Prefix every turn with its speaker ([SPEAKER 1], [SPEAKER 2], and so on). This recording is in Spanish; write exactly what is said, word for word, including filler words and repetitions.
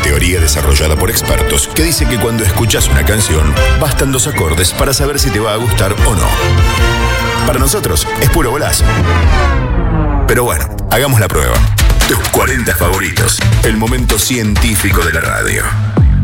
[SPEAKER 1] teoría desarrollada por expertos que dice que cuando escuchas una canción, bastan dos acordes para saber si te va a gustar o no. Para nosotros es puro golazo. Pero bueno, hagamos la prueba. Tus cuarenta favoritos. El momento científico de la radio.